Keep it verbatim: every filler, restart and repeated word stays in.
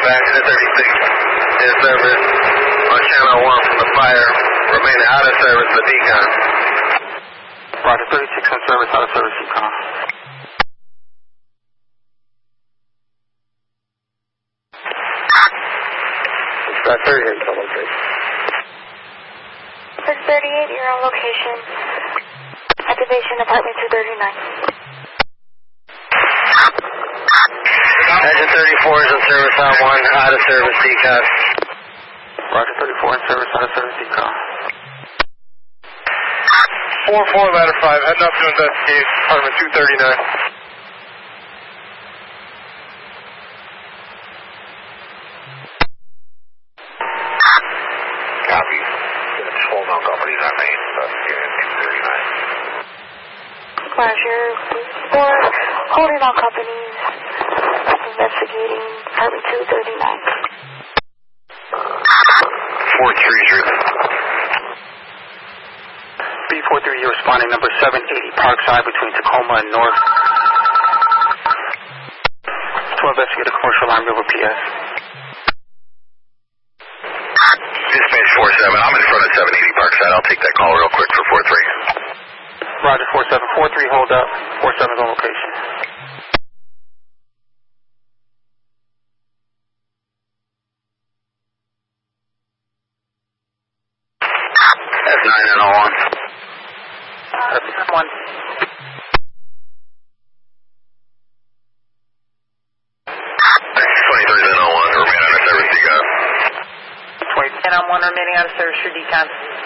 Accident thirty-six in service on channel one from the fire. Remain out of service for decon. Roger, thirty-six in service, out of service, decon. Dispatch thirty-eight, your location. six thirty-eight, you're on location. Activation apartment two thirty-nine. Engine thirty-four is in service on one, out of service, decon. Roger, thirty-four in service, out of service, decon. four four, ladder five, heading up to investigate, apartment two thirty-nine. Copy. Hold on, companies on main, investigating two thirty-nine. Roger, four, holding all companies, investigating apartment two thirty-nine. four three zero. B forty-three, you're responding number seven eighty Parkside between Tacoma and North. To investigate a commercial line river P S. Dispatch four seven, I'm in front of seven eighty Parkside. I'll take that call real quick for four three. Roger, four seven, four three, hold up. four seven's on location. That's nine and oh one. That's one. twenty-three and oh one, remain out of service, decon. twenty. And I'm one remaining out of service for decon.